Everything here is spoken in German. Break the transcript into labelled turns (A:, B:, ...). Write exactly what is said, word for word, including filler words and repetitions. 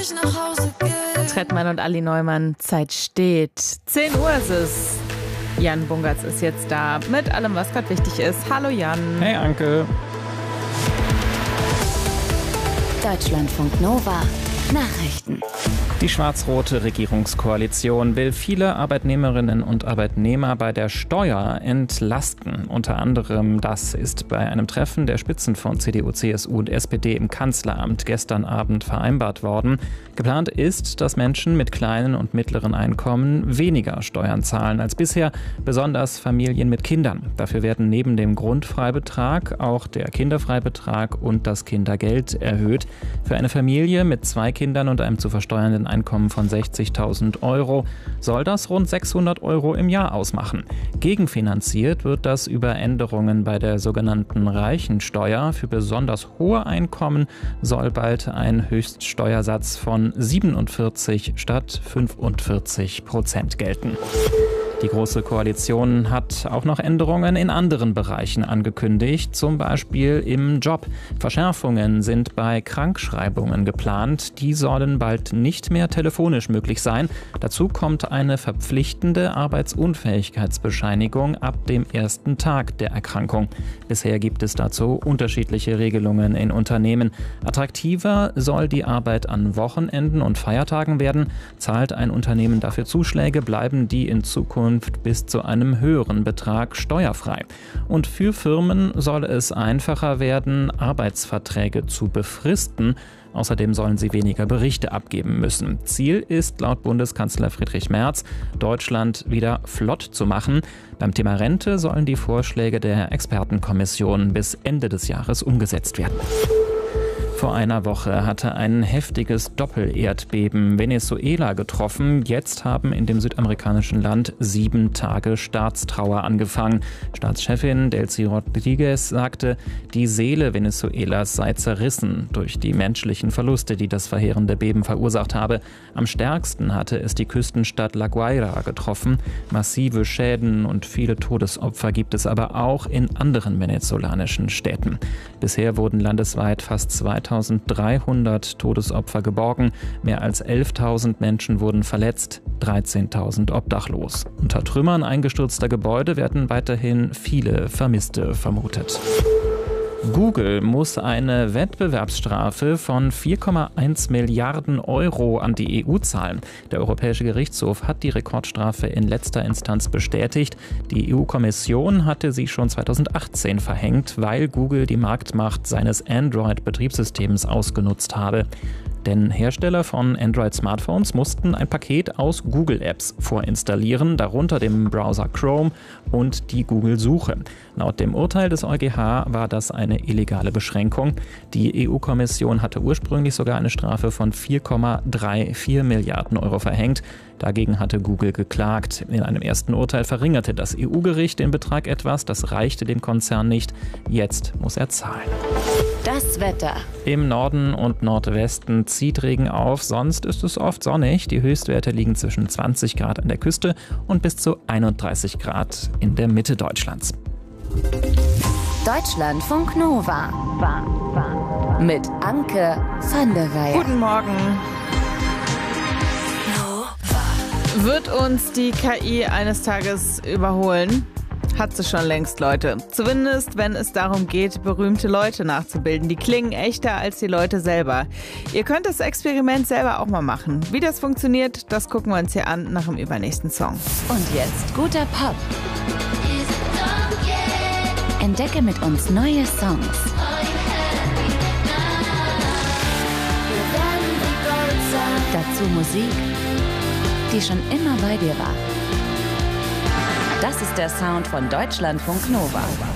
A: ich nach Hause gehe.
B: Trettmann und Ali Neumann, Zeit steht. zehn Uhr ist es. Jan Bungertz ist jetzt da mit allem, was gerade wichtig ist. Hallo Jan.
C: Hey Anke.
D: Deutschlandfunk Nova. Nachrichten.
C: Die schwarz-rote Regierungskoalition will viele Arbeitnehmerinnen und Arbeitnehmer bei der Steuer entlasten. Unter anderem das ist bei einem Treffen der Spitzen von C D U, C S U und S P D im Kanzleramt gestern Abend vereinbart worden. Geplant ist, dass Menschen mit kleinen und mittleren Einkommen weniger Steuern zahlen als bisher, besonders Familien mit Kindern. Dafür werden neben dem Grundfreibetrag auch der Kinderfreibetrag und das Kindergeld erhöht. Für eine Familie mit zwei Kindern und einem zu versteuernden Einkommen von sechzigtausend Euro soll das rund sechshundert Euro im Jahr ausmachen. Gegenfinanziert wird das über Änderungen bei der sogenannten Reichensteuer. Für besonders hohe Einkommen soll bald ein Höchststeuersatz von siebenundvierzig statt fünfundvierzig Prozent gelten. Die Große Koalition hat auch noch Änderungen in anderen Bereichen angekündigt, zum Beispiel im Job. Verschärfungen sind bei Krankschreibungen geplant. Die sollen bald nicht mehr telefonisch möglich sein. Dazu kommt eine verpflichtende Arbeitsunfähigkeitsbescheinigung ab dem ersten Tag der Erkrankung. Bisher gibt es dazu unterschiedliche Regelungen in Unternehmen. Attraktiver soll die Arbeit an Wochenenden und Feiertagen werden. Zahlt ein Unternehmen dafür Zuschläge, bleiben die in Zukunft bis zu einem höheren Betrag steuerfrei. Und für Firmen soll es einfacher werden, Arbeitsverträge zu befristen. Außerdem sollen sie weniger Berichte abgeben müssen. Ziel ist laut Bundeskanzler Friedrich Merz, Deutschland wieder flott zu machen. Beim Thema Rente sollen die Vorschläge der Expertenkommission bis Ende des Jahres umgesetzt werden. Vor einer Woche hatte ein heftiges Doppelerdbeben Venezuela getroffen. Jetzt haben in dem südamerikanischen Land sieben Tage Staatstrauer angefangen. Staatschefin Delcy Rodriguez sagte, die Seele Venezuelas sei zerrissen durch die menschlichen Verluste, die das verheerende Beben verursacht habe. Am stärksten hatte es die Küstenstadt La Guaira getroffen. Massive Schäden und viele Todesopfer gibt es aber auch in anderen venezolanischen Städten. Bisher wurden landesweit fast zweitausenddreihundert Todesopfer geborgen, mehr als elftausend Menschen wurden verletzt, dreizehntausend obdachlos. Unter Trümmern eingestürzter Gebäude werden weiterhin viele Vermisste vermutet. Google muss eine Wettbewerbsstrafe von vier Komma eins Milliarden Euro an die E U zahlen. Der Europäische Gerichtshof hat die Rekordstrafe in letzter Instanz bestätigt. Die E U-Kommission hatte sie schon zweitausendachtzehn verhängt, weil Google die Marktmacht seines Android-Betriebssystems ausgenutzt habe. Denn Hersteller von Android-Smartphones mussten ein Paket aus Google-Apps vorinstallieren, darunter dem Browser Chrome und die Google-Suche. Laut dem Urteil des EuGH war das eine illegale Beschränkung. Die E U-Kommission hatte ursprünglich sogar eine Strafe von vier Komma vierunddreißig Milliarden Euro verhängt. Dagegen hatte Google geklagt. In einem ersten Urteil verringerte das E U-Gericht den Betrag etwas. Das reichte dem Konzern nicht. Jetzt muss er zahlen.
D: Das Wetter.
C: Im Norden und Nordwesten zieht Regen auf, sonst ist es oft sonnig. Die Höchstwerte liegen zwischen zwanzig Grad an der Küste und bis zu einunddreißig Grad in der Mitte Deutschlands.
D: Deutschlandfunk Nova. Mit Anke van der Weyer.
B: Guten Morgen. Wird uns die K I eines Tages überholen? Hat sie schon längst, Leute. Zumindest, wenn es darum geht, berühmte Leute nachzubilden. Die klingen echter als die Leute selber. Ihr könnt das Experiment selber auch mal machen. Wie das funktioniert, das gucken wir uns hier an nach dem übernächsten Song.
D: Und jetzt guter Pop. Entdecke mit uns neue Songs. Dazu Musik, die schon immer bei dir war. Das ist der Sound von Deutschlandfunk Nova.